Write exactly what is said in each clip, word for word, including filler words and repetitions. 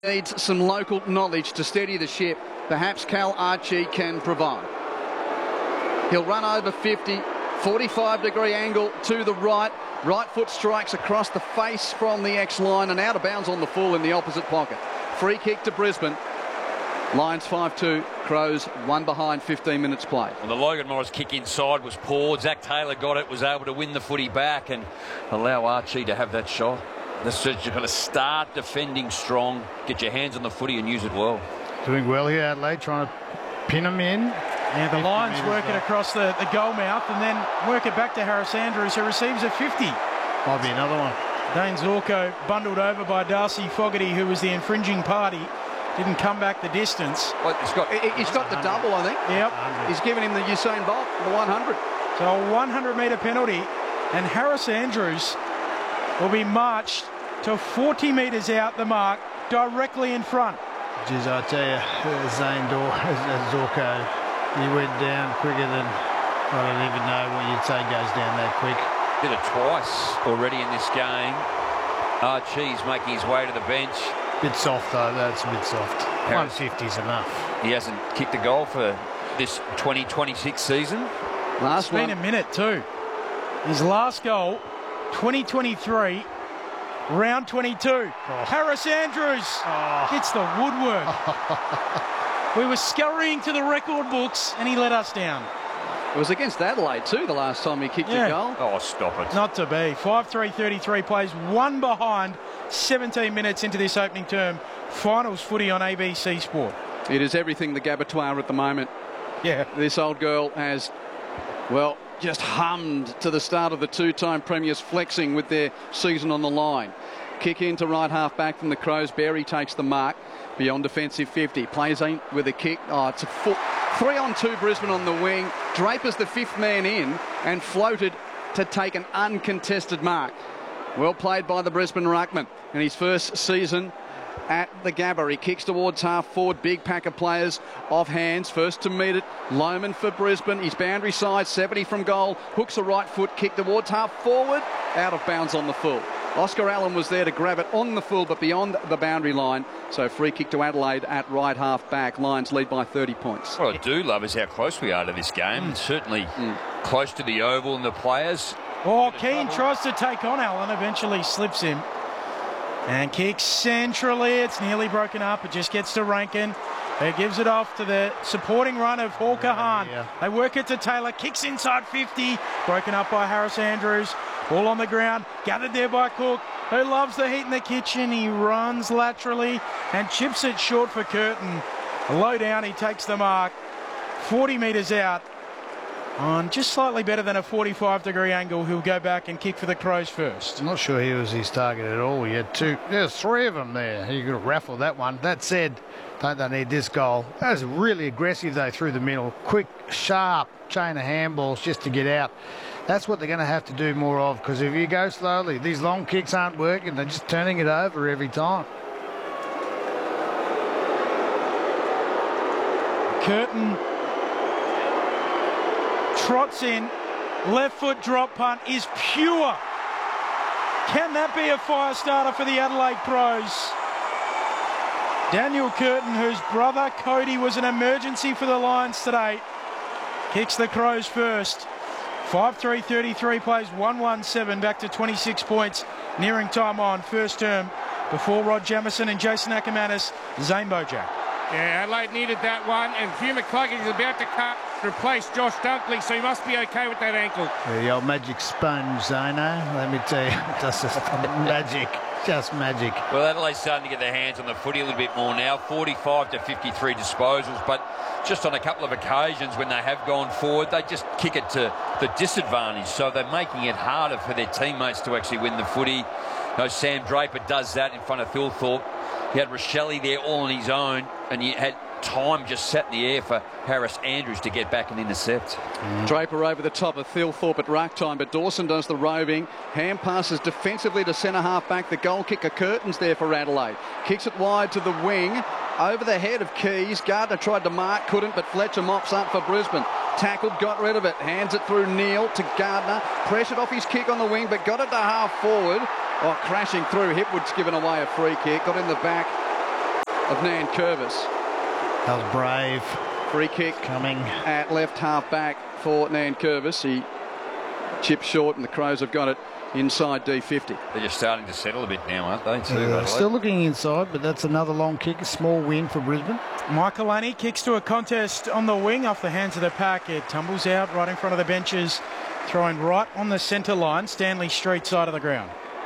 Needs some local knowledge to steady the ship. Perhaps Cal Archie can provide. He'll run over fifty, forty-five degree angle to the right. Right foot strikes across the face from the X line and out of bounds on the full in the opposite pocket. Free kick to Brisbane. Lions five two, Crows one behind, fifteen minutes played. Well, the Logan Morris kick inside was poor. Zach Taylor got it, was able to win the footy back and allow Archie to have that shot. This is you're going to start defending strong, get your hands on the footy and use it well. Doing well here, Adelaide, trying to pin them in. Yeah, the Lions work it across the, the goal mouth and then work it back to Harris Andrews, who receives a fifty. Might be another one. Dane Zorko bundled over by Darcy Fogarty, who was the infringing party. Didn't come back the distance. Well, he's got, he's got the double, I think. Yep. He's given him the Usain Bolt, the one hundred. So a one hundred metre penalty, and Harris Andrews will be marched to forty metres out the mark, directly in front. Geez, I tell you, Zane Dor Zorko, he went down quicker than, I don't even know what you'd say goes down that quick. Did it twice already in this game. Archie's making his way to the bench. Bit soft though, that's a bit soft. one fifty's enough. He hasn't kicked a goal for this twenty twenty-six season. Last It's been one. a minute too. His last goal, twenty twenty-three, round twenty-two. Oh. Harris Andrews Oh. hits the woodwork. We were scurrying to the record books and he let us down. It was against Adelaide too the last time he kicked Yeah. a goal. Oh, stop it. Not to be. five three thirty-three plays, one behind, seventeen minutes into this opening term. Finals footy on A B C Sport. It is everything the Gabatoir at the moment. Yeah. This old girl has, well, just hummed to the start of the two-time premiers, flexing with their season on the line. Kick into right half back from the Crows. Berry takes the mark beyond defensive fifty. Plays in with a kick. Oh, it's a full three on two. Brisbane on the wing. Draper's the fifth man in and floated to take an uncontested mark. Well played by the Brisbane ruckman in his first season at the Gabba. He kicks towards half forward. Big pack of players off hands. First to meet it, Lohman for Brisbane. His boundary side, seventy from goal. Hooks a right foot kick towards half forward. Out of bounds on the full. Oscar Allen was there to grab it on the full, but beyond the boundary line. So free kick to Adelaide at right half back. Lions lead by thirty points. What I do love is how close we are to this game. Mm. Certainly mm. close to the oval and the players. Oh, Keane tries to take on Allen, eventually slips him. And kicks centrally. It's nearly broken up. It just gets to Rankin. He gives it off to the supporting run of Hawker Hahn. Yeah. They work it to Taylor. Kicks inside fifty. Broken up by Harris Andrews. Ball on the ground. Gathered there by Cook, who loves the heat in the kitchen. He runs laterally and chips it short for Curtin. Low down, he takes the mark. forty metres out. On just slightly better than a forty-five degree angle, he'll go back and kick for the Crows first. I'm not sure he was his target at all. He had two, there's three of them there. He could have raffled that one. That said, don't they need this goal? That was really aggressive though through the middle. Quick, sharp chain of handballs just to get out. That's what they're going to have to do more of, because if you go slowly, these long kicks aren't working. They're just turning it over every time. Curtin trots in, left foot drop punt is pure. Can that be a fire starter for the Adelaide Crows? Daniel Curtin, whose brother Cody was an emergency for the Lions today, kicks the Crows first. five three thirty-three plays one one seven, back to twenty-six points, nearing time on first term before Rod Jamieson and Jason Ackermanis. Zane Bojack. Yeah, Adelaide needed that one, and Hugh McCluggage is about to cut, replace Josh Dunkley, so he must be okay with that ankle. The old magic sponge, Zano, let me tell you, just magic, just magic. Well, Adelaide's starting to get their hands on the footy a little bit more now. forty-five to fifty-three disposals, but just on a couple of occasions when they have gone forward, they just kick it to the disadvantage, so they're making it harder for their teammates to actually win the footy. You know, Sam Draper does that in front of Thilthorpe. He had Rochelle there all on his own, and he had time just sat in the air for Harris Andrews to get back and intercept. Mm. Draper over the top of Thilthorpe at ruck time, but Dawson does the roving. Hand passes defensively to centre half back. The goal kicker Curtin's there for Adelaide. Kicks it wide to the wing, over the head of Keys. Gardner tried to mark, couldn't, but Fletcher mops up for Brisbane. Tackled, got rid of it. Hands it through Neal to Gardner. Pressured off his kick on the wing, but got it to half forward. Oh, crashing through. Hipwood's given away a free kick. Got in the back of Nankervis. That was brave. Free kick coming at left half back for Nankervis. He chipped short and the Crows have got it inside D fifty. They're just starting to settle a bit now, aren't they? Too, yeah, still looking inside, but that's another long kick, a small win for Brisbane. Michael Annie kicks to a contest on the wing off the hands of the pack. It tumbles out right in front of the benches, throwing right on the centre line, Stanley Street side of the ground.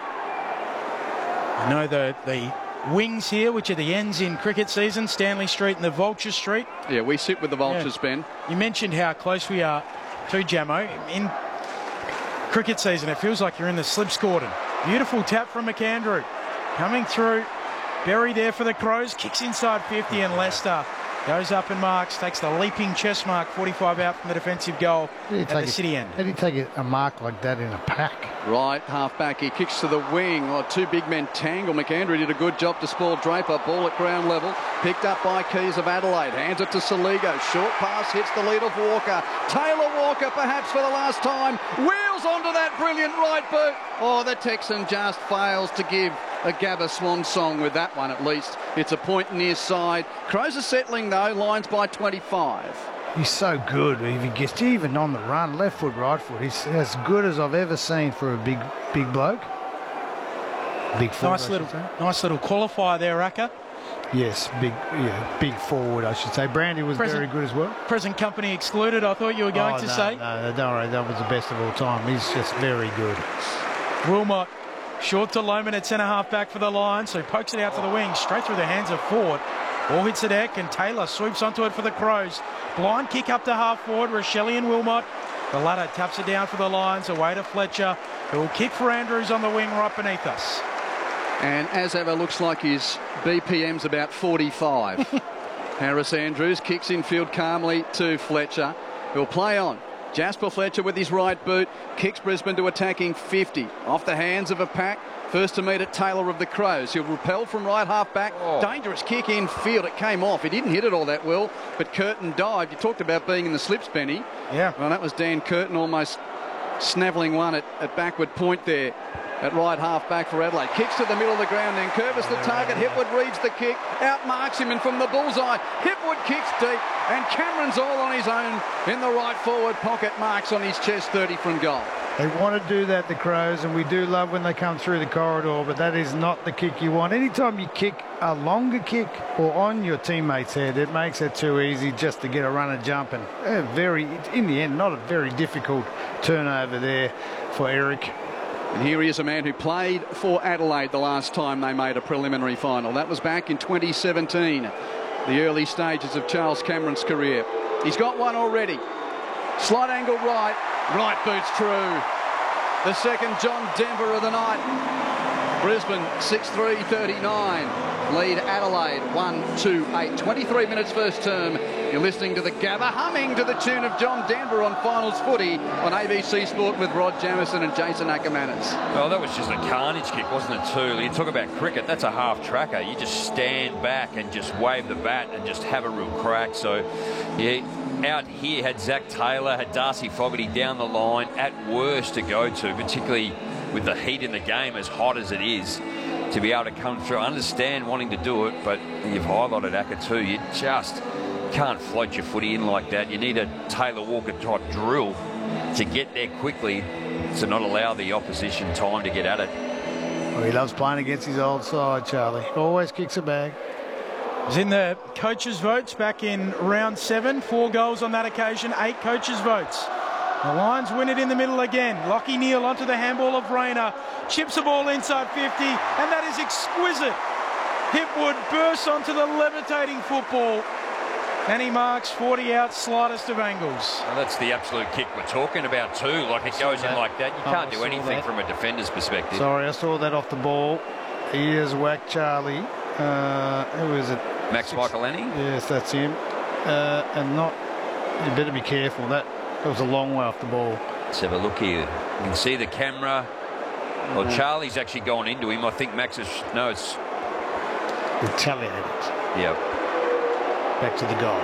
I know the, the wings here, which are the ends in cricket season, Stanley Street and the Vulture Street. Yeah, we sit with the Vultures, yeah. Ben. You mentioned how close we are to Jamo. In cricket season, it feels like you're in the slips cordon. Beautiful tap from McAndrew. Coming through. Berry there for the Crows. Kicks inside fifty and Lester goes up and marks. Takes the leaping chest mark. forty-five out from the defensive goal at the city end. How do you take a mark like that in a pack? Right, half back. He kicks to the wing. Oh, two big men tangle. McAndrew did a good job to spoil Draper. Ball at ground level. Picked up by Keys of Adelaide. Hands it to Saligo. Short pass hits the lead of Walker. Taylor Walker, perhaps for the last time, wheels onto that brilliant right boot. Oh, the Texan just fails to give a Gabba swan song with that one at least. It's a point near side. Crows are settling though. Lines by twenty-five. He's so good. If he gets even on the run, left foot, right foot, he's as good as I've ever seen for a big, big bloke. Big forward. Nice little, nice little qualifier there, Raka. Yes, big, yeah, big forward, I should say. Brandy was present, very good as well. Present company excluded. I thought you were going oh, to no, say. No, don't worry. That was the best of all time. He's just very good. Wilmot. Short to Loman at centre half back for the Lions, so he pokes it out to the wing, straight through the hands of Ford. Ball hits the deck and Taylor sweeps onto it for the Crows. Blind kick up to half forward, Rochelle and Wilmot. The latter taps it down for the Lions, away to Fletcher, who will kick for Andrews on the wing right beneath us. And as ever, looks like his B P M's about forty-five. Harris Andrews kicks infield calmly to Fletcher, who'll play on. Jasper Fletcher with his right boot kicks Brisbane to attacking fifty. Off the hands of a pack. First to meet at Taylor of the Crows. He'll repel from right half back. Oh. Dangerous kick in field. It came off. He didn't hit it all that well, but Curtin dived. You talked about being in the slips, Benny. Yeah. Well, that was Dan Curtin almost snaveling one at, at backward point there. At right half back for Adelaide. Kicks to the middle of the ground. Then Curvis the target. Hipwood reads the kick. Outmarks him and from the bullseye. Hipwood kicks deep. And Cameron's all on his own in the right forward pocket. Marks on his chest thirty from goal. They want to do that, the Crows, and we do love when they come through the corridor, but that is not the kick you want. Anytime you kick a longer kick or on your teammate's head, it makes it too easy just to get a runner jump. And uh, very, in the end, not a very difficult turnover there for Eric. And here he is, a man who played for Adelaide the last time they made a preliminary final. That was back in twenty seventeen, the early stages of Charles Cameron's career. He's got one already. Slight angle right. Right boot's true. The second John Denver of the night. Brisbane six three thirty-nine. Lead Adelaide one two eight. twenty-three minutes first term. You're listening to the Gabba, humming to the tune of John Denver on Finals Footy on A B C Sport with Rod Jamieson and Jason Ackermanis. Well, that was just a carnage kick, wasn't it, too? You talk about cricket, that's a half tracker. You just stand back and just wave the bat and just have a real crack. So, yeah, out here had Zach Taylor, had Darcy Fogarty down the line, at worst to go to, particularly with the heat in the game, as hot as it is, to be able to come through. I understand wanting to do it, but you've highlighted Acker too. You just can't float your footy in like that. You need a Taylor Walker type drill to get there quickly to not allow the opposition time to get at it. Well, he loves playing against his old side, Charlie. Always kicks a bag. He's in the coaches' votes back in round seven. Four goals on that occasion, eight coaches' votes. The Lions win it in the middle again. Lockie Neal onto the handball of Rayner. Chips the ball inside fifty, and that is exquisite. Hipwood bursts onto the levitating football. And he marks forty out, slightest of angles. Well, that's the absolute kick we're talking about too. Like, it goes in like that. You can't do anything from a defender's perspective. Sorry, I saw that off the ball. He has whacked Charlie. Uh, who is it? Max Michaelini? Yes, that's him. Uh, and not... You better be careful. That, that was a long way off the ball. Let's have a look here. You can see the camera. Well, Charlie's actually gone into him. I think Max is... No, it's... Retaliated. Yep. Back to the goal.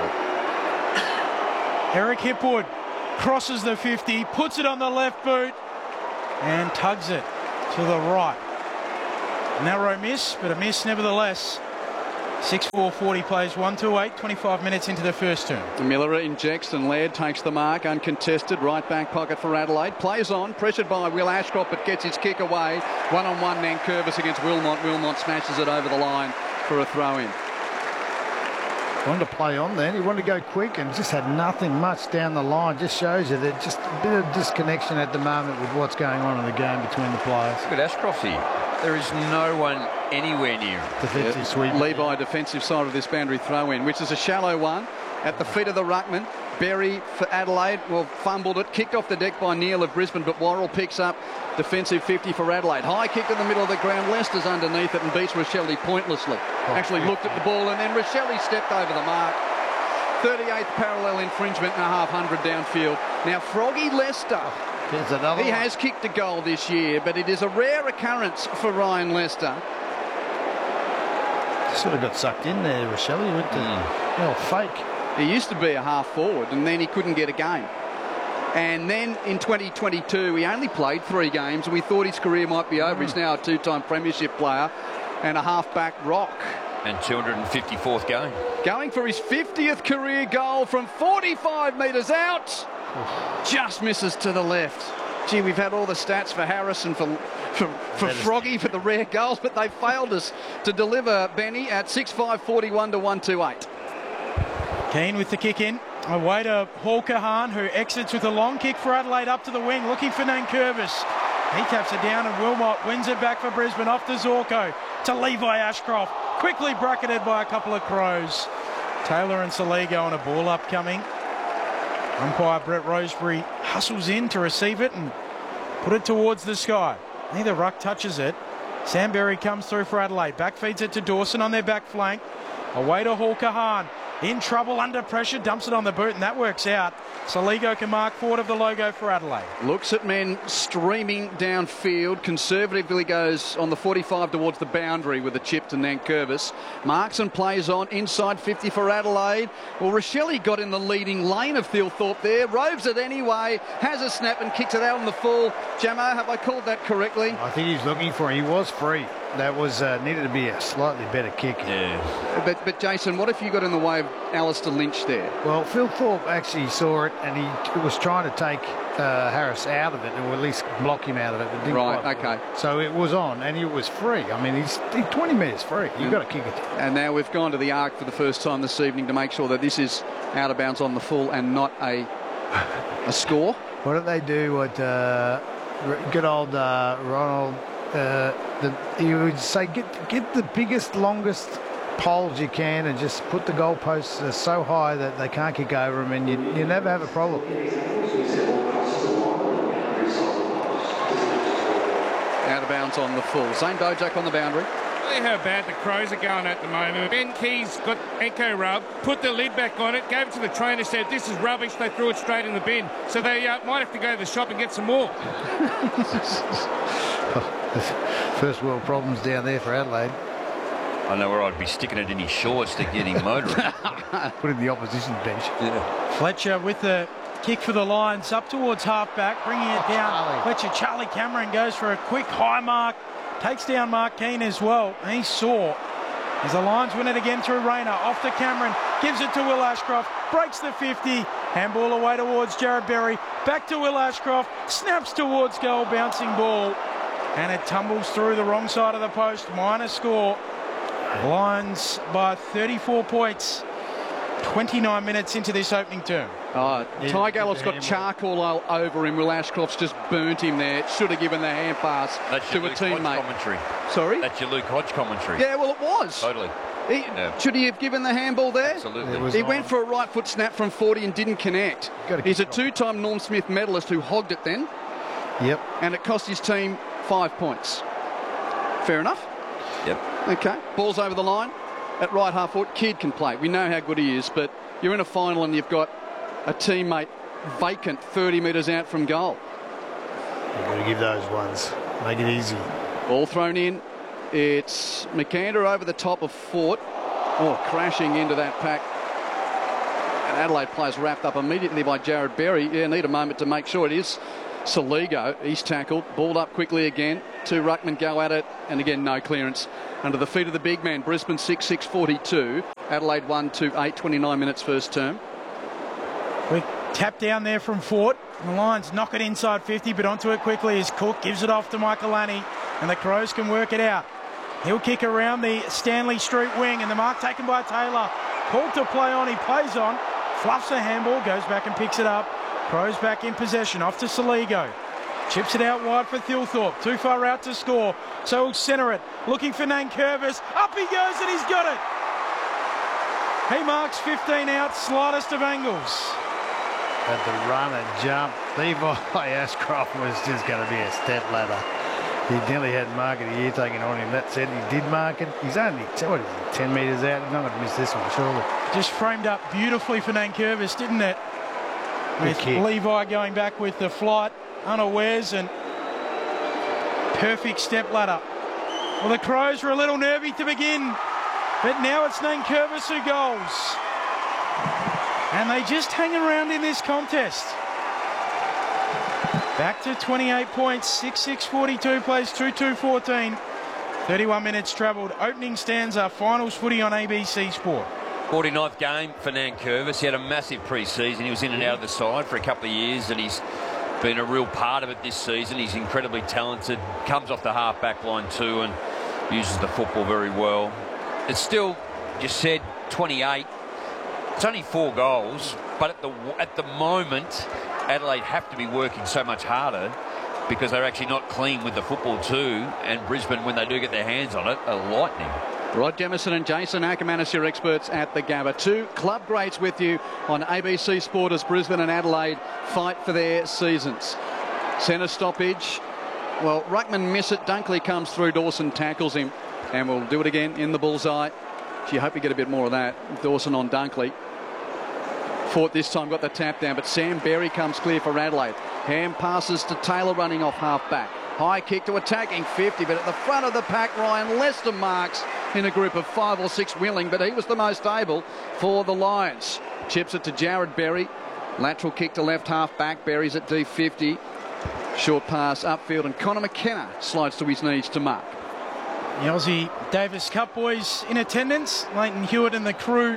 Eric Hipwood crosses the fifty, puts it on the left boot and tugs it to the right. Narrow miss, but a miss nevertheless. six four forty plays one two eight, twenty-five minutes into the first term. Miller injects and Laird takes the mark, uncontested, right back pocket for Adelaide. Plays on, pressured by Will Ashcroft, but gets his kick away. One-on-one Nankervis against Wilmot. Wilmot smashes it over the line for a throw-in. Wanted to play on then. He wanted to go quick and just had nothing much down the line. Just shows you that just a bit of disconnection at the moment with what's going on in the game between the players. Look at Ashcroft here. There is no one anywhere near him. Defensive Yep. sweep. Levi defensive side of this boundary throw-in, which is a shallow one at the feet of the ruckman. Berry for Adelaide, well, fumbled it, kicked off the deck by Neil of Brisbane, but Worrell picks up defensive fifty for Adelaide. High kick in the middle of the ground, Lester's underneath it and beats Rochelle pointlessly. Oh, Actually yeah. looked at the ball and then Rochelle stepped over the mark. thirty-eighth parallel infringement and a half hundred downfield. Now Froggy Lester, There's another he one. has kicked a goal this year, but it is a rare occurrence for Ryan Lester. Sort of got sucked in there, Rochelle. He went to Mm. well, fake. He used to be a half forward and then he couldn't get a game. And then in twenty twenty-two, he only played three games and we thought his career might be over. Mm. He's now a two-time premiership player and a half-back rock. And two hundred fifty-fourth game. Going for his fiftieth career goal from forty-five metres out. Just misses to the left. Gee, we've had all the stats for Harrison, for, for, for Froggy, for the rare goals, but they failed us to deliver, Benny, at six five forty-one to one two eight. Keane with the kick in. Away to Hall Kahan, who exits with a long kick for Adelaide up to the wing, looking for Nankervis. He taps it down and Wilmot wins it back for Brisbane, off to Zorko, to Levi Ashcroft. Quickly bracketed by a couple of Crows. Taylor and Saligo on a ball upcoming. Umpire Brett Roseberry hustles in to receive it and put it towards the sky. Neither ruck touches it. Sam Berry comes through for Adelaide. Back feeds it to Dawson on their back flank. Away to Hall Kahan. In trouble, under pressure, dumps it on the boot, and that works out. Saligo can mark forward of the logo for Adelaide. Looks at men streaming downfield, conservatively goes on the forty-five towards the boundary with a chip to Nankervis. Marks and plays on, inside fifty for Adelaide. Well, Rochelle got in the leading lane of Thilthorpe there, roves it anyway, has a snap and kicks it out on the full. Jamo, have I called that correctly? I think he's looking for him. He was free. That was uh, needed to be a slightly better kick. Yeah. But, but Jason, what if you got in the way of Alistair Lynch there? Well, Phil Thorpe actually saw it and he was trying to take uh, Harris out of it, or at least block him out of it. But didn't Right, quite okay. work. So it was on and he was free. I mean, he's, he's twenty metres free. You've got to kick it. And now we've gone to the arc for the first time this evening to make sure that this is out of bounds on the full and not a a score. What did they do? What uh, good old uh, Ronald? Uh, the, he would say, get get the biggest, longest poles you can, and just put the goalposts uh, so high that they can't kick over them, and you you never have a problem. Out of bounds on the full. Zane Bojak on the boundary. See how bad the Crows are going at the moment. Ben Keys got Echo rub, put the lid back on it, gave it to the trainer, said this is rubbish. They threw it straight in the bin. So they uh, might have to go to the shop and get some more. First world problems down there for Adelaide. I know where I'd be sticking it in his shorts to get him motoring. Put in the opposition bench. Yeah. Fletcher with the kick for the Lions up towards half-back, bringing it down. Charlie. Fletcher, Charlie Cameron goes for a quick high mark, takes down Mark Keane as well. And he saw as the Lions win it again through Rayner, off to Cameron, gives it to Will Ashcroft, breaks the fifty, handball away towards Jared Berry, back to Will Ashcroft, snaps towards goal, bouncing ball, and it tumbles through the wrong side of the post. Minor score. Lions by thirty-four points, twenty-nine minutes into this opening term. Oh, Yeah, Ty Gallop's got handball. charcoal all over him. Will Ashcroft's just burnt him there. Should have given the hand pass That's to your a Luke Hodge teammate. commentary. Sorry? That's your Luke Hodge commentary. Yeah, well, it was. Totally. He, Yeah. Should he have given the handball there? Absolutely. It was He on. went for a right foot snap from forty and didn't connect. Gotta He's a kick it off. two-time Norm Smith medalist who hogged it then, Yep. and it cost his team five points. Fair enough. Yep. Okay, ball's over the line at right half foot. Kid can play. We know how good he is, but you're in a final and you've got a teammate vacant thirty metres out from goal. You've got to give those ones. Make it easy. Ball thrown in. It's McAnder over the top of Fort. Oh, crashing into that pack. And Adelaide players wrapped up immediately by Jared Berry. Yeah, need a moment to make sure it is Saligo. He's tackled, balled up quickly again. Two ruckmen go at it, and again no clearance under the feet of the big man. Brisbane six six forty-two. Adelaide one two eight, twenty-nine minutes first term. Quick tap down there from Fort. The Lions knock it inside fifty, but onto it quickly as Cook gives it off to Michaelani, and the Crows can work it out. He'll kick around the Stanley Street wing, and the mark taken by Taylor. Called to play on, he plays on, fluffs a handball, goes back and picks it up. Crows back in possession, off to Saligo. Chips it out wide for Thilthorpe, too far out to score, so he'll centre it. Looking for Nankervis, up he goes and he's got it. He marks fifteen out, slightest of angles. At the run and jump, Levi Ashcroft was just going to be a step ladder. He nearly had Market a year taken on him. That said, he did mark it. He's only, what is he, ten metres out. He's not going to miss this one, surely. Just framed up beautifully for Nankervis, didn't it? With Levi going back with the flight, unawares, and perfect step ladder. Well, the Crows were a little nervy to begin, but now it's Nankervis who goes. And they just hang around in this contest. Back to twenty-eight points, six six forty-two plays two two fourteen. thirty-one minutes travelled. Opening stanza, finals footy on A B C Sport. forty-ninth game for Nankervis. He had a massive pre-season. He was in and out of the side for a couple of years, and he's been a real part of it this season. He's incredibly talented. Comes off the half-back line too and uses the football very well. It's still, you said, twenty-eight. It's only four goals, but at the at the moment, Adelaide have to be working so much harder because they're actually not clean with the football too, and Brisbane, when they do get their hands on it, are lightning. Rod Jemison and Jason Ackermanis, your experts at the Gabba. Two club greats with you on A B C Sport as Brisbane and Adelaide fight for their seasons. Centre stoppage. Well, ruckman miss it. Dunkley comes through. Dawson tackles him, and we'll do it again in the bullseye. Gee, I hope we get a bit more of that. Dawson on Dunkley. Fort this time got the tap down, but Sam Berry comes clear for Adelaide. Ham passes to Taylor running off half-back. High kick to attacking fifty, but at the front of the pack, Ryan Lester marks in a group of five or six willing, but he was the most able for the Lions. Chips it to Jared Berry. Lateral kick to left half-back. Berry's at D fifty. Short pass upfield, and Connor McKenna slides to his knees to mark. The Aussie Davis Cup boys in attendance. Leighton Hewitt and the crew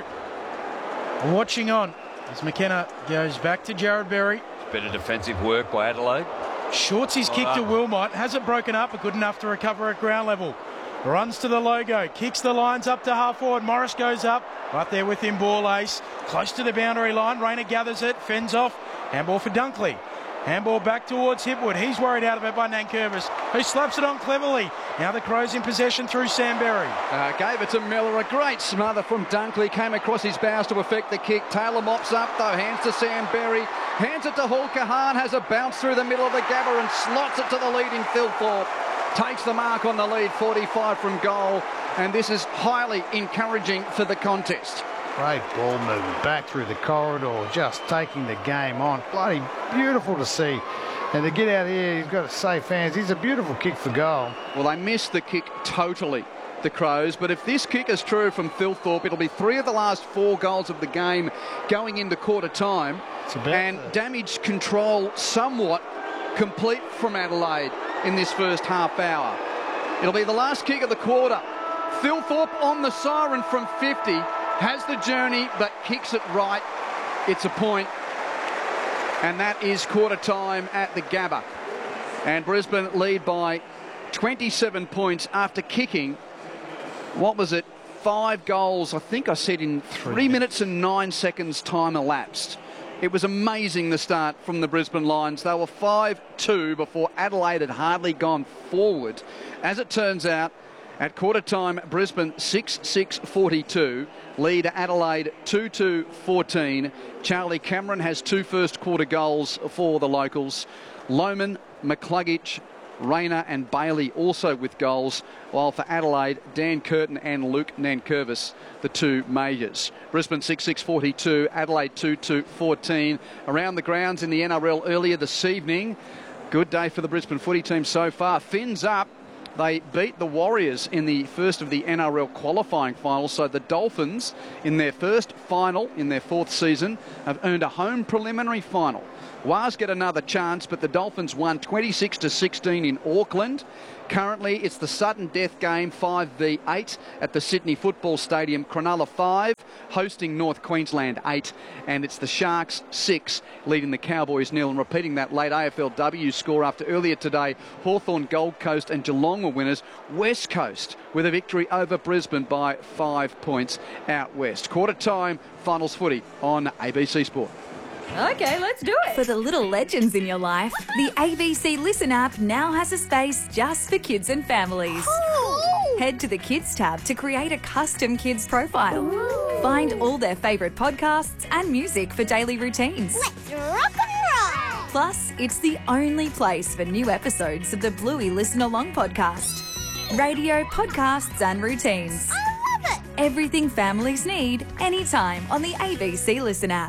watching on as McKenna goes back to Jared Berry. Better defensive work by Adelaide. Shorts his kick to Wilmot. Hasn't broken up, but good enough to recover at ground level. Runs to the logo. Kicks the lines up to half forward. Morris goes up. Right there with him, ball ace. Close to the boundary line. Rayner gathers it. Fends off. Handball for Dunkley. Handball back towards Hipwood. He's worried out of it by Nankervis, who slaps it on cleverly. Now the Crows in possession through Sam Berry. Uh, gave it to Miller. A great smother from Dunkley. Came across his bows to effect the kick. Taylor mops up, though. Hands to Sam Berry. Hands it to Hall Kahan. Has a bounce through the middle of the Gabba and slots it to the leading Thilthorpe. Takes the mark on the lead, forty-five from goal. And this is highly encouraging for the contest. Great ball movement back through the corridor, just taking the game on. Bloody beautiful to see. And to get out here, he's got to say, fans, he's a beautiful kick for goal. Well, they missed the kick totally, the Crows. But if this kick is true from Thilthorpe, it'll be three of the last four goals of the game going into quarter time. And the... damage control somewhat complete from Adelaide in this first half hour. It'll be the last kick of the quarter. Thilthorpe on the siren from fifty. Has the journey, but kicks it right. It's a point. And that is quarter time at the Gabba. And Brisbane lead by twenty-seven points after kicking, what was it, five goals, I think I said in three minutes and nine seconds time elapsed. It was amazing, the start from the Brisbane Lions. They were five two before Adelaide had hardly gone forward. As it turns out, at quarter time, Brisbane six six forty-two, lead Adelaide two two fourteen. Charlie Cameron has two first quarter goals for the locals. Lohman, McCluggage, Rayner and Bailey also with goals, while for Adelaide, Dan Curtin and Luke Nankervis, the two majors. Brisbane six six forty-two, Adelaide two two fourteen. Around the grounds in the N R L earlier this evening. Good day for the Brisbane footy team so far. Fins up. They beat the Warriors in the first of the N R L qualifying finals. So the Dolphins, in their first final in their fourth season, have earned a home preliminary final. Wars get another chance, but the Dolphins won twenty-six to sixteen in Auckland. Currently, it's the sudden death game, five v eight, at the Sydney Football Stadium. Cronulla five, hosting North Queensland eight, and it's the Sharks six, leading the Cowboys nil. And repeating that late A F L W score after earlier today, Hawthorn, Gold Coast and Geelong were winners. West Coast with a victory over Brisbane by five points out west. Quarter time, finals footy on A B C Sport. Okay, let's do it. For the little legends in your life, the A B C Listen app now has a space just for kids and families. Cool. Head to the Kids tab to create a custom kids profile. Ooh. Find all their favourite podcasts and music for daily routines. Let's rock and roll. Plus, it's the only place for new episodes of the Bluey Listen Along podcast. Radio, podcasts and routines. I love it. Everything families need, anytime on the A B C Listen app.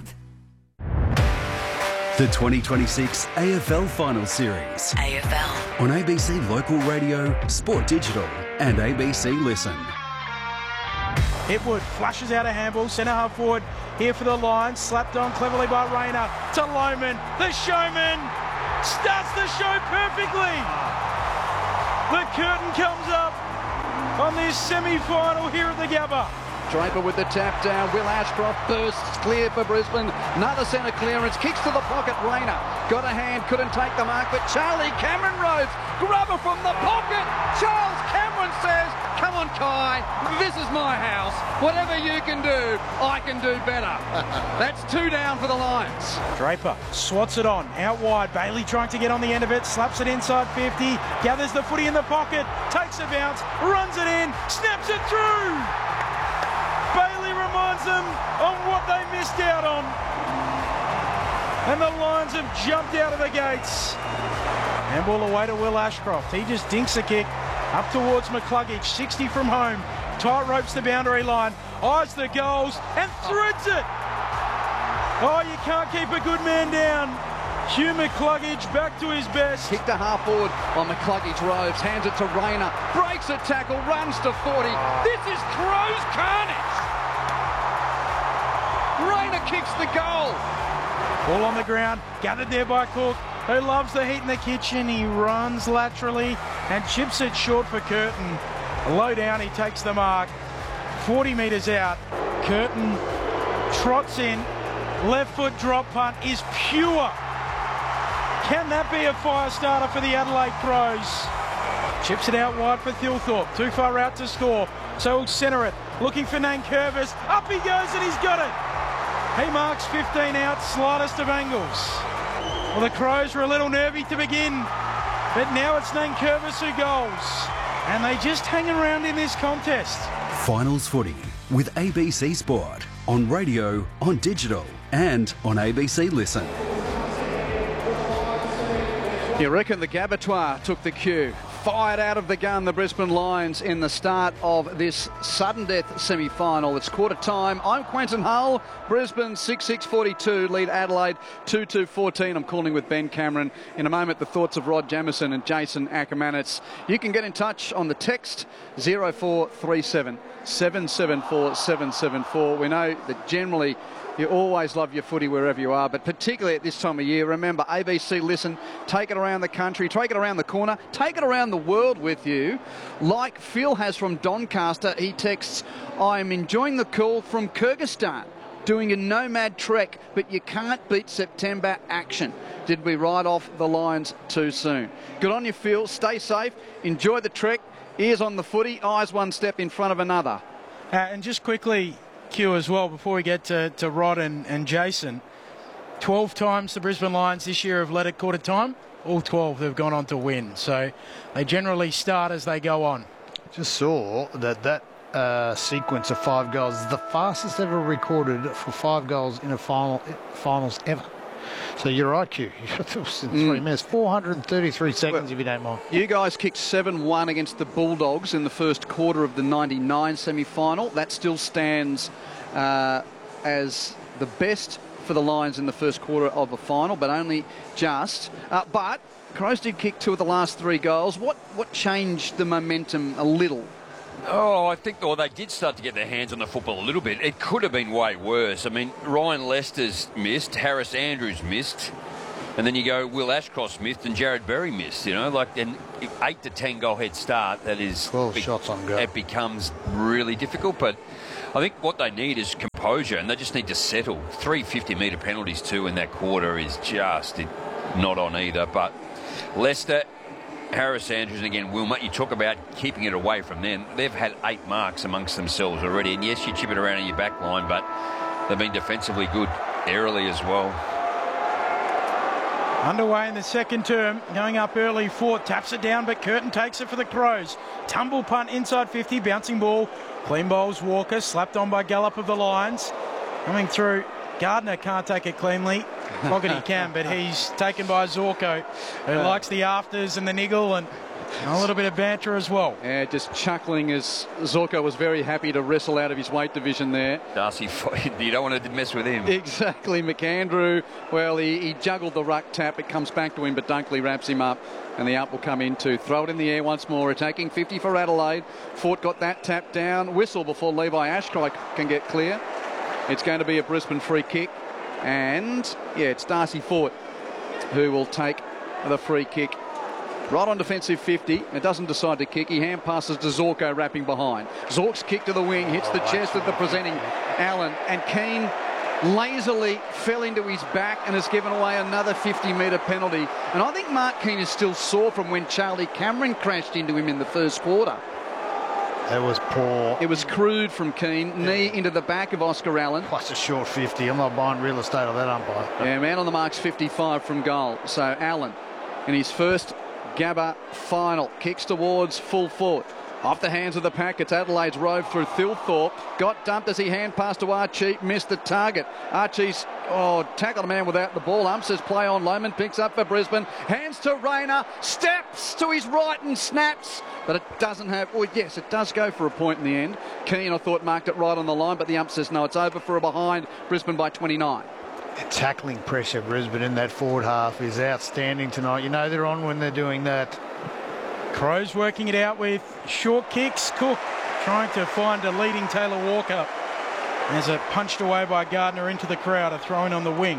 The twenty twenty-six A F L Finals Series. A F L. On A B C Local Radio, Sport Digital and A B C Listen. Hipwood flushes out a handball, centre half forward here for the Lions, slapped on cleverly by Rayner to Lohman. The showman starts the show perfectly. The curtain comes up on this semi-final here at the Gabba. Draper with the tap down. Will Ashcroft bursts clear for Brisbane. Another centre clearance. Kicks to the pocket. Rayner got a hand. Couldn't take the mark. But Charlie Cameron Rhodes. Grubber from the pocket. Charles Cameron says, come on, Kai. This is my house. Whatever you can do, I can do better. That's two down for the Lions. Draper swats it on. Out wide. Bailey trying to get on the end of it. Slaps it inside fifty. Gathers the footy in the pocket. Takes a bounce. Runs it in. Snaps it through. Bailey reminds them on what they missed out on. And the Lions have jumped out of the gates. Handball away to Will Ashcroft. He just dinks a kick up towards McCluggage. sixty from home. Tight ropes the boundary line. Eyes the goals and threads it. Oh, you can't keep a good man down. Hugh McCluggage back to his best. Kick to half forward on McCluggage Robes. Hands it to Rayner. Breaks a tackle. Runs to forty. This is Crows carnage. Rayner kicks the goal. Ball on the ground, gathered there by Cook, who loves the heat in the kitchen. He runs laterally and chips it short for Curtin. Low down, he takes the mark. forty metres out. Curtin trots in. Left foot drop punt is pure. Can that be a fire starter for the Adelaide Crows? Chips it out wide for Thilthorpe. Too far out to score, so he'll centre it. Looking for Nankervis. Up he goes and he's got it. He marks fifteen out, slightest of angles. Well, the Crows were a little nervy to begin, but now it's Nankervis who goes. And they just hang around in this contest. Finals footy with A B C Sport. On radio, on digital and on A B C Listen. You reckon the Gabatoir took the cue? Fired out of the gun, the Brisbane Lions, in the start of this sudden death semi-final. It's quarter time. I'm Quentin Hull. Brisbane six six forty-two, lead Adelaide two two fourteen. I'm calling with Ben Cameron. In a moment, the thoughts of Rod Jamieson and Jason Ackermanitz. You can get in touch on the text zero four three seven, seven seven four, seven seven four. We know that generally you always love your footy wherever you are, but particularly at this time of year, remember, A B C Listen, take it around the country, take it around the corner, take it around the world with you. Like Phil has from Doncaster, he texts, I'm enjoying the call from Kyrgyzstan, doing a nomad trek, but you can't beat September action. Did we write off the Lions too soon? Good on you, Phil. Stay safe. Enjoy the trek. Ears on the footy, eyes one step in front of another. Uh, and just quickly, Q as well, before we get to, to Rod and, and Jason, twelve times the Brisbane Lions this year have led at quarter time. All twelve they've gone on to win. So they generally start as they go on. Just saw that that uh, sequence of five goals is the fastest ever recorded for five goals in a final finals ever. So you're right, Q. It was in three mm. minutes, four hundred thirty-three seconds, well, if you don't mind. You guys kicked seven one against the Bulldogs in the first quarter of the ninety-nine semi-final. That still stands uh, as the best for the Lions in the first quarter of the final, but only just. Uh, but Crows did kick two of the last three goals. What what changed the momentum a little? Oh, I think well, they did start to get their hands on the football a little bit. It could have been way worse. I mean, Ryan Lester's missed, Harris Andrews missed, and then you go Will Ashcroft missed and Jared Berry missed. You know, like an eight to ten goal head start. That is twelve be- shots on goal. It becomes really difficult, but I think what they need is composure, and they just need to settle. Three fifty-metre penalties too in that quarter is just not on either. But Leicester, Harris Andrews, and again Wilmot, you talk about keeping it away from them. They've had eight marks amongst themselves already, and yes, you chip it around in your back line, but they've been defensively good airily as well. Underway in the second term, going up early. Fort taps it down, but Curtin takes it for the Crows. Tumble punt inside fifty, bouncing ball. Clean bowls Walker, slapped on by Gallup of the Lions. Coming through, Gardner can't take it cleanly. Fogarty can, but he's taken by Zorko, who uh, likes the afters and the niggle and a little bit of banter as well. Yeah, just chuckling as Zorko was very happy to wrestle out of his weight division there. Darcy, you don't want to mess with him. Exactly. McAndrew, well, he, he juggled the ruck tap. It comes back to him, but Dunkley wraps him up. And the up will come in to throw it in the air once more. Attacking fifty for Adelaide. Fort got that tap down. Whistle before Levi Ashcroft can get clear. It's going to be a Brisbane free kick. And, yeah, it's Darcy Fort who will take the free kick. Right on defensive fifty. It doesn't decide to kick. He hand passes to Zorko wrapping behind. Zork's kick to the wing. Hits the chest of the presenting Allen. And Keane lazily fell into his back and has given away another fifty-metre penalty. And I think Mark Keane is still sore from when Charlie Cameron crashed into him in the first quarter. That was poor. It was crude from Keane. Yeah. Knee into the back of Oscar Allen. Plus a short fifty. I'm not buying real estate on that umpire. Yeah, man on the mark's fifty-five from goal. So Allen in his first Gabba final kicks towards full forward. Off the hands of the pack, it's Adelaide's rove through Thilthorpe. Got dumped as he hand passed to Archie, missed the target. Archie's oh, tackled a man without the ball. Ump says play on. Lohman picks up for Brisbane. Hands to Rayner, steps to his right and snaps. But it doesn't have, well, yes, it does go for a point in the end. Keane, I thought, marked it right on the line, but the ump says no, it's over for a behind. Brisbane by twenty-nine. The tackling pressure, Brisbane, in that forward half is outstanding tonight. You know they're on when they're doing that. Crows working it out with short kicks. Cook trying to find a leading Taylor Walker. As it punched away by Gardner into the crowd, a throw in on the wing.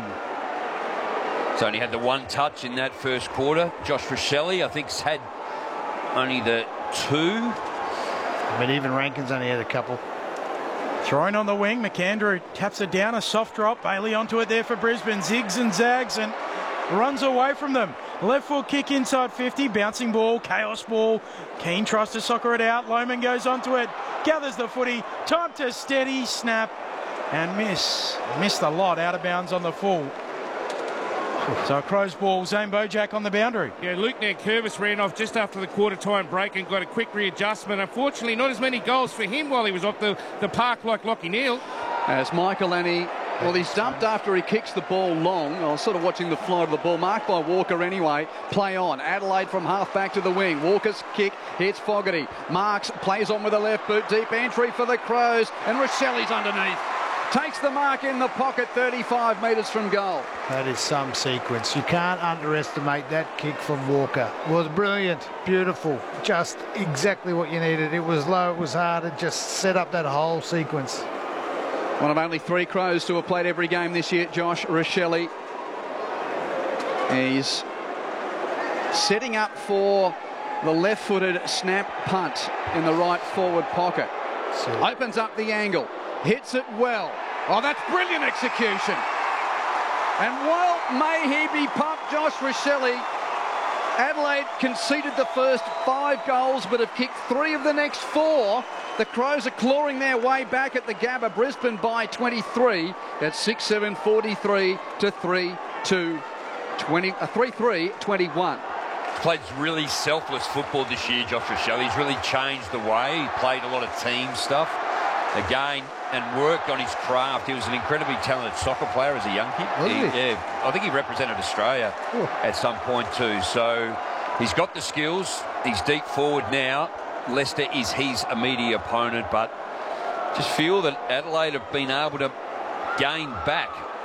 He's only had the one touch in that first quarter. Josh Rochelle, I think, has had only the two. But even Rankin's only had a couple. Thrown on the wing, McAndrew taps it down, a soft drop. Bailey onto it there for Brisbane. Zigs and zags and runs away from them. Left foot kick inside fifty, bouncing ball, chaos ball. Keane tries to soccer it out. Lohman goes onto it, gathers the footy. Time to steady, snap, and miss. Missed a lot, out of bounds on the full. So Crows ball, Zane Bojack on the boundary. Yeah, Luke Nankervis ran off just after the quarter-time break and got a quick readjustment. Unfortunately, not as many goals for him while he was off the, the park like Lockie Neal. As Michael Annie, well, he's dumped after he kicks the ball long. I was sort of watching the flight of the ball. Marked by Walker anyway. Play on. Adelaide from half back to the wing. Walker's kick hits Fogarty. Marks plays on with a left boot. Deep entry for the Crows. And Rochelli's underneath. Takes the mark in the pocket, thirty-five metres from goal. That is some sequence. You can't underestimate that kick from Walker. It was brilliant, beautiful, just exactly what you needed. It was low, it was hard, it just set up that whole sequence. One of only three Crows to have played every game this year, Josh Rochelle. He's setting up for the left-footed snap punt in the right forward pocket. So, opens up the angle. Hits it well. Oh, that's brilliant execution. And well may he be pumped, Josh Rochelle. Adelaide conceded the first five goals but have kicked three of the next four. The Crows are clawing their way back at the Gabba. Brisbane by twenty-three at six seven forty-three to three two twenty, uh, three three twenty-one. Played really selfless football this year, Josh Rochelle. He's really changed the way. He played a lot of team stuff again and worked on his craft. He was an incredibly talented soccer player as a young kid. Was he? He, yeah, I think he represented Australia Ooh. at some point too. So he's got the skills. He's deep forward now. Leicester is his immediate opponent, but just feel that Adelaide have been able to gain back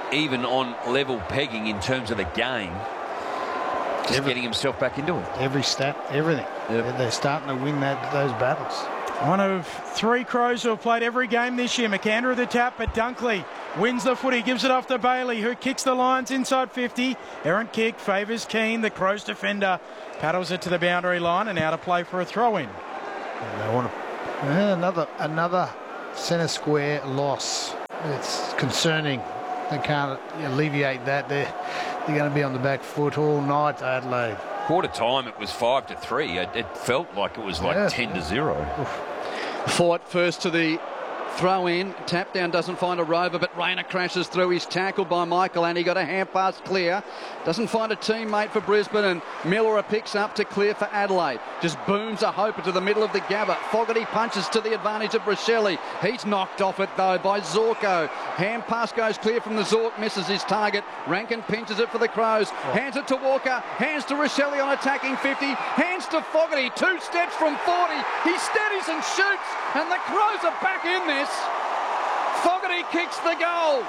even on level pegging in terms of the game. Just Every, getting himself back into it. Every stat, everything. Yep. They're, they're starting to win that those battles. One of three Crows who have played every game this year. McAndrew at the tap, but Dunkley wins the footy, gives it off to Bailey, who kicks the Lions inside fifty. Errant kick favours Keane, the Crows defender, paddles it to the boundary line and out of play for a throw-in. And they want to, uh, another another centre square loss. It's concerning. They can't alleviate that. They're they're going to be on the back foot all night, Adelaide. Quarter time, it was five to three. It, it felt like it was like Yeah. ten to zero. Fought first to the throw in. Tap down doesn't find a rover, but Rayner crashes through. He's tackled by Michael and he got a hand pass clear. Doesn't find a teammate for Brisbane, and Miller picks up to clear for Adelaide. Just booms a hope into the middle of the Gabba. Fogarty punches to the advantage of Rochelle. He's knocked off it though by Zorko. Hand pass goes clear from the Zork, misses his target. Rankin pinches it for the Crows. Hands it to Walker. Hands to Rochelle on attacking fifty. Hands to Fogarty. Two steps from forty. He steadies and shoots, and the Crows are back in this. Fogarty kicks the goal.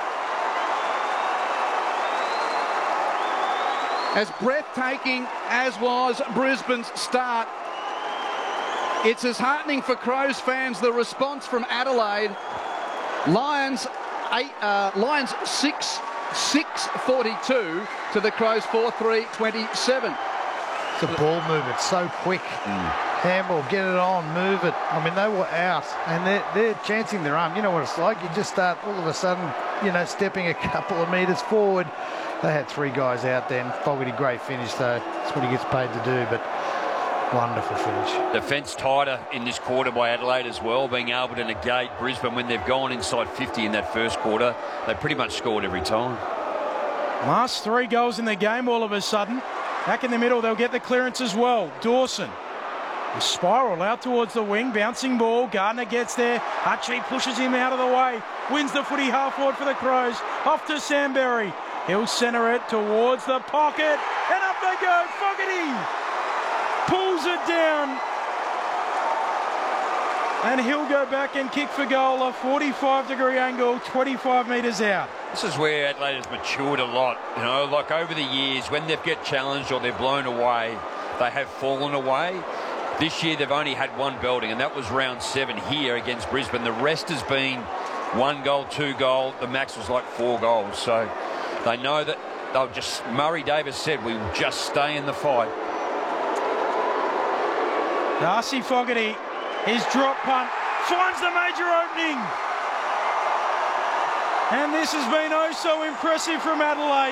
As breathtaking as was Brisbane's start, it's as heartening for Crows fans, the response from Adelaide. Lions eight, uh, Lions six, six forty-two to the Crows four three twenty-seven. It's a ball movement, so quick. Mm. Handball, get it on, move it. I mean, they were out, and they're, they're chancing their arm. You know what it's like? You just start all of a sudden, you know, stepping a couple of metres forward. They had three guys out then. Fogarty, great finish, though. That's what he gets paid to do, but wonderful finish. Defence tighter in this quarter by Adelaide as well, being able to negate Brisbane when they've gone inside fifty in that first quarter. They pretty much scored every time. Last three goals in the game all of a sudden. Back in the middle, they'll get the clearance as well. Dawson. A spiral out towards the wing, bouncing ball. Gardner gets there. Hutchie pushes him out of the way. Wins the footy half forward for the Crows. Off to Samberry. He'll centre it towards the pocket. And up they go. Fogarty pulls it down. And he'll go back and kick for goal. A forty-five degree angle, twenty-five metres out. This is where Adelaide has matured a lot. You know, like over the years, when they've get challenged or they're blown away, they have fallen away. This year they've only had one belting, and that was round seven here against Brisbane. The rest has been one goal, two goal. The max was like four goals. So they know that they'll just, Murray Davis said, we will just stay in the fight. Darcy Fogarty, his drop punt, finds the major opening. And this has been oh so impressive from Adelaide.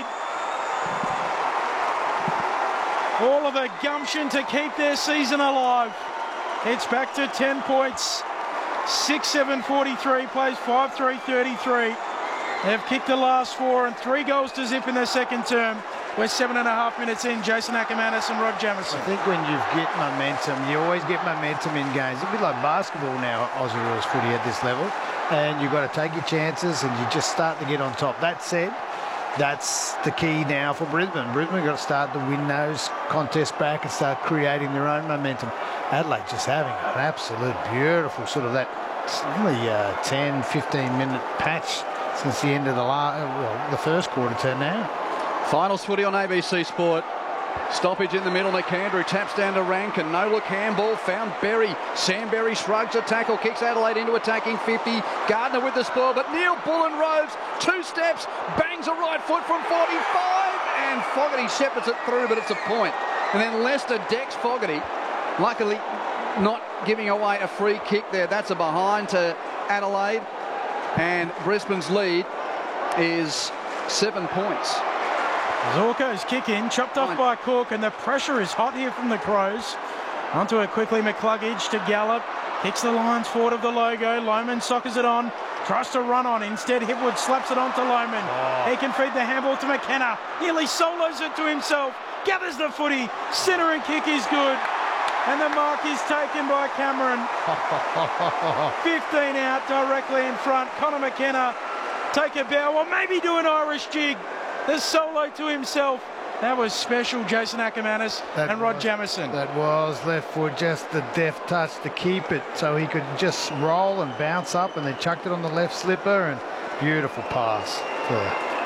All of the gumption to keep their season alive. It's back to ten points. six seven forty-three, plays five three thirty-three. They've kicked the last four and three goals to zip in their second term. We're seven and a half minutes in. Jason Ackermanis and Rod Jamison. I think when you get momentum, you always get momentum in games. It's a bit like basketball now, Aussie rules footy at this level. And you've got to take your chances and you just start to get on top. That said, that's the key now for Brisbane. Brisbane got to start to win those contests back and start creating their own momentum. Adelaide just having an absolute beautiful sort of that only uh, ten, fifteen minute patch since the end of the last, well, the first quarter turn now. Finals footy on A B C Sport. Stoppage in the middle. McAndrew taps down to Rankin. No look handball. Found Berry. Samberry shrugs a tackle. Kicks Adelaide into attacking fifty. Gardner with the spoil. But Neil Bullen rose. Two steps. Bangs a right foot from forty-five. And Fogarty shepherds it through, but it's a point. And then Lester decks Fogarty. Luckily not giving away a free kick there. That's a behind to Adelaide. And Brisbane's lead is seven points. Zorko's kick in, chopped off by Cook, and the pressure is hot here from the Crows. Onto it quickly, McCluggage to Gallup. Kicks the Lions forward of the logo. Loman soccers it on. Tries to run on. Instead, Hipwood slaps it on to Loman. Oh. He can feed the handball to McKenna. Nearly solos it to himself. Gathers the footy. Centre and kick is good. And the mark is taken by Cameron. fifteen out directly in front. Connor McKenna take a bow, or maybe do an Irish jig. The solo to himself. That was special, Jason Ackermanis that and Rod was, Jamison. That was left foot, just the deft touch to keep it so he could just roll and bounce up, and they chucked it on the left slipper, and beautiful pass for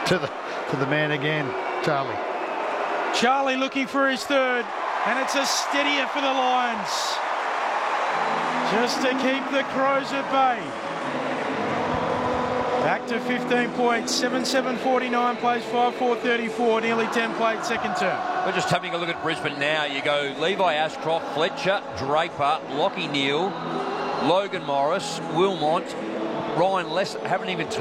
to the to the man again, Charlie. Charlie looking for his third, and it's a steadier for the Lions. Just to keep the Crows at bay. Back to fifteen points, seven seven forty-nine plays five four thirty-four, nearly ten played second term. We're just having a look at Brisbane now. You go Levi Ashcroft, Fletcher, Draper, Lockie Neal, Logan Morris, Wilmont, Ryan Less haven't even taken